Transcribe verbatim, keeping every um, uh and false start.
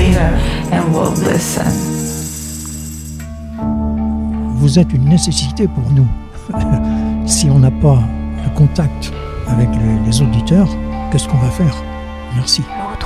ear and will listen. Vous êtes une nécessité pour nous. Si on n'a pas le contact avec les, les auditeurs, qu'est-ce qu'on va faire? Merci.